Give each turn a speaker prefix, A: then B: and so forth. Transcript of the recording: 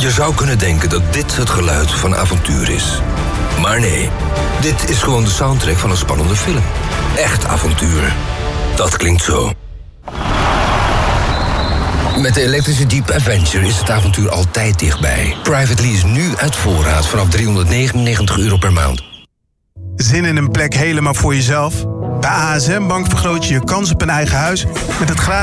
A: Je zou kunnen denken dat dit het geluid van avontuur is. Maar nee, dit is gewoon de soundtrack van een spannende film. Echt avontuur. Dat klinkt zo. Met de elektrische Jeep Avenger is het avontuur altijd dichtbij. Private lease nu uit voorraad vanaf €399 per maand.
B: Zin in een plek helemaal voor jezelf? Bij ASM Bank vergroot je je kans op een eigen huis met het gratis